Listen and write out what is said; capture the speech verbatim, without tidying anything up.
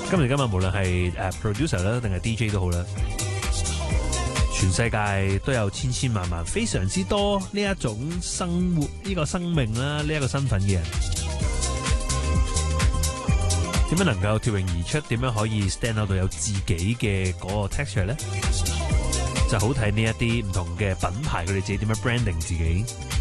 今時今日無論係誒 producer 啦，定係 D J 都好啦，全世界都有千千萬萬非常之多呢一種生活呢個生命啦，呢一個身份嘅人，點樣能夠脫穎而出？點樣可以 stand out 到有自己嘅嗰個 texture 咧？就好睇呢一啲唔同嘅品牌，佢哋自己點樣 branding 自己。